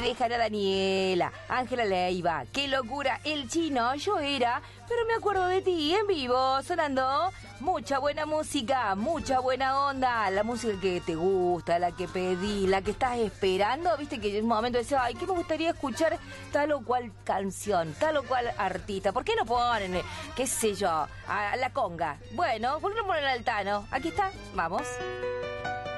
Alejandra Daniela, Ángela Leiva, qué locura, El Chino, yo era, pero me acuerdo de ti en vivo, sonando mucha buena música, mucha buena onda, la música que te gusta, la que pedí, la que estás esperando, viste que en un momento decía, ay, que me gustaría escuchar tal o cual canción, tal o cual artista, ¿por qué no ponen, qué sé yo, a la conga? Bueno, ¿por qué no ponen al Tano? Aquí está, vamos.